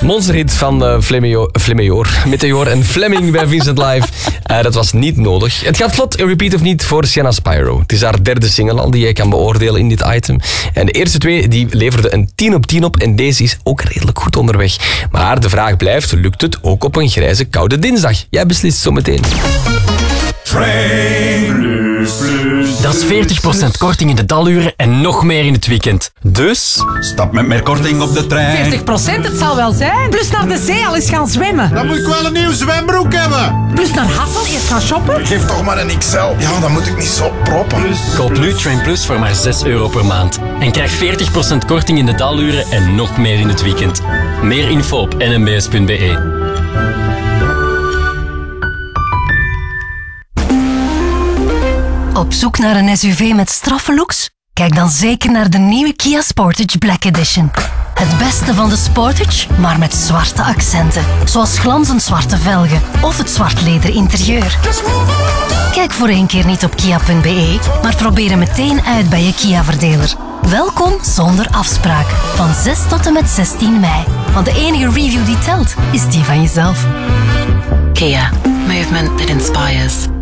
Monsterhit van Meteor en Fleming bij Vincent Live. Dat was niet nodig. Het gaat vlot, repeat of niet, voor Sienna Spyro. Het is haar derde single al die jij kan beoordelen in dit item. En de eerste twee die leverden een 10 op 10 op en deze is ook redelijk goed onderweg. Maar de vraag blijft, lukt het ook op een grijze koude dinsdag? Jij beslist zo meteen. Dat is 40% korting in de daluren en nog meer in het weekend. Dus... stap met meer korting op de trein. 40%, het zal wel zijn. Plus naar de zee al eens gaan zwemmen. Dan moet ik wel een nieuw zwembroek hebben. Plus naar Hassel eerst gaan shoppen. Geef toch maar een XL. Ja, dan moet ik niet zo proppen. Koop nu Train Plus voor maar €6 per maand. En krijg 40% korting in de daluren en nog meer in het weekend. Meer info op nmbs.be. Op zoek naar een SUV met straffe looks? Kijk dan zeker naar de nieuwe Kia Sportage Black Edition. Het beste van de Sportage, maar met zwarte accenten. Zoals glanzend zwarte velgen of het zwart leder interieur. Kijk voor 1 keer niet op kia.be, maar probeer hem meteen uit bij je Kia-verdeler. Welkom zonder afspraak. Van 6 tot en met 16 mei. Want de enige review die telt, is die van jezelf. Kia. Movement that inspires.